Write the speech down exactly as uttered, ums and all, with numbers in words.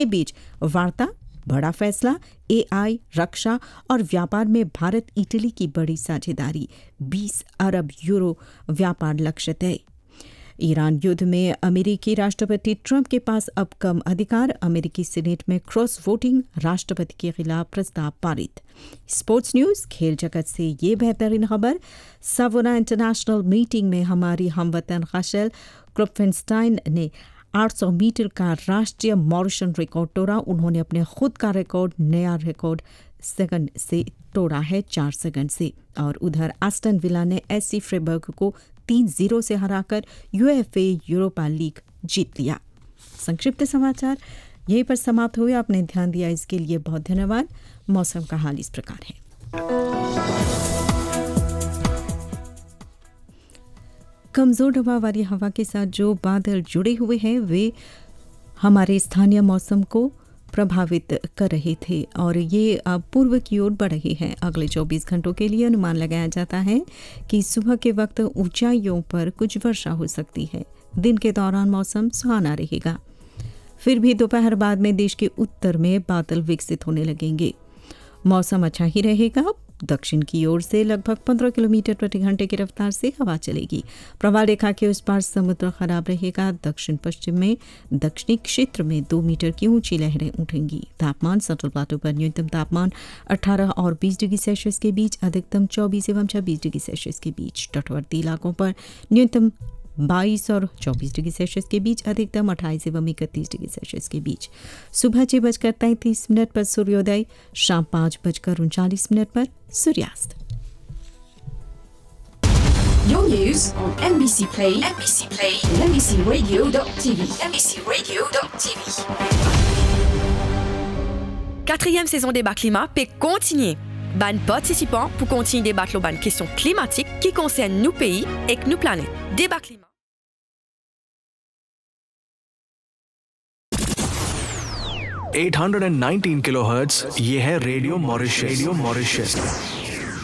के बीच वार्ता, बड़ा फैसला, एआई, रक्षा और व्यापार में भारत इटली की बड़ी साझेदारी, बीस अरब यूरो व्यापार लक्ष्य तय। ईरान युद्ध में अमेरिकी राष्ट्रपति ट्रंप के पास अब कम अधिकार, अमेरिकी सीनेट में क्रॉस वोटिंग, राष्ट्रपति के खिलाफ प्रस्ताव पारित। स्पोर्ट्स न्यूज, खेल जगत से ये बेहतरीन खबर। सावोना इंटरनेशनल मीटिंग में हमारी हमवतन खशल क्रुपफेंस्टाइन ने आठ सौ मीटर का राष्ट्रीय मॉरिशन रिकॉर्ड तोड़ा। उन्होंने अपने खुद का रिकॉर्ड, नया रिकॉर्ड सेकंड से तोड़ा है, चार सेकंड से। और उधर एस्टन विला ने एससी फ्रेबर्ग को तीन जीरो से हराकर यूएफए यूरोपा लीग जीत लिया। संक्षिप्त समाचार यहीं पर समाप्त हुए। आपने ध्यान दिया इसके लिए बहुत धन्यवाद। मौसम का हाल इस प्रकार है। कमजोर हवा वाली हवा के साथ जो बादल जुड़े हुए हैं वे हमारे स्थानीय मौसम को प्रभावित कर रहे थे और ये अब पूर्व की ओर बढ़ रहे हैं। अगले चौबीस घंटों के लिए अनुमान लगाया जाता है कि सुबह के वक्त ऊंचाइयों पर कुछ वर्षा हो सकती है। दिन के दौरान मौसम सुहाना रहेगा। फिर भी दोपहर बाद में देश के उत्तर में बादल विकसित होने लगेंगे। मौसम अच्छा ही रहेगा। दक्षिण की ओर से लगभग पंद्रह किलोमीटर प्रति घंटे की रफ्तार से हवा चलेगी। प्रवाह रेखा के उस पार समुद्र खराब रहेगा। दक्षिण पश्चिम में दक्षिणी क्षेत्र में दो मीटर की ऊंची लहरें उठेंगी। तापमान सटल प्लाटो पर न्यूनतम तापमान अठारह और बीस डिग्री सेल्सियस के बीच, अधिकतम चौबीस एवं छब्बीस डिग्री सेल्सियस के बीच। तटवर्ती इलाकों पर न्यूनतम बाईस और चौबीस डिग्री सेल्सियस के बीच, अधिकतम अट्ठाईस एवं इकतीस डिग्री सेल्सियस के बीच। सुबह छह बजकर तैंतीस मिनट पर सूर्योदय, शाम पाँच बजकर उनचालीस मिनट पर सूर्यास्त। Your news on M B C Play, M B C Play, and M B C Radio dot T V, M B C Radio dot T V. Quatrième saison Débat Climat peut continuer. Ban participants pour continuer débattre sur les questions climatiques qui concernent nos pays et nos planètes. Débat Climat. आठ सौ उन्नीस kilohertz, ये है radio Mauritius. Radio Mauritius